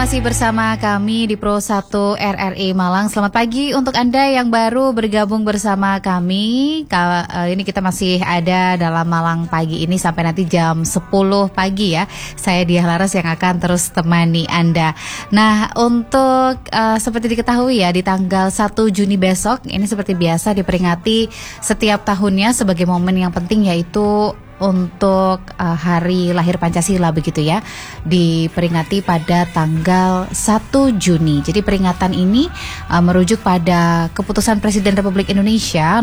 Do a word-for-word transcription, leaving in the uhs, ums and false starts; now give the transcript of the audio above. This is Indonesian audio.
masih bersama kami di Pro satu R R I Malang. Selamat pagi untuk Anda yang baru bergabung bersama kami. Ini kita masih ada dalam Malang pagi ini sampai nanti jam sepuluh pagi ya. Saya Diah Laras yang akan terus temani Anda. Nah, untuk uh, seperti diketahui ya, di tanggal satu Juni besok ini seperti biasa diperingati setiap tahunnya sebagai momen yang penting, yaitu untuk uh, hari lahir Pancasila begitu ya, diperingati pada tanggal satu Juni. Jadi peringatan ini uh, merujuk pada keputusan Presiden Republik Indonesia